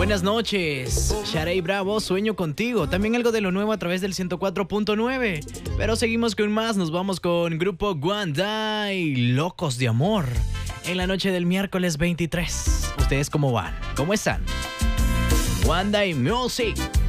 Buenas noches, Sharey Bravo, sueño contigo. También algo de lo nuevo a través del 104.9. Pero seguimos con más, nos vamos con Grupo Guanday, Locos de Amor. En la noche del miércoles 23. ¿Ustedes cómo van? ¿Cómo están? Guanday Music.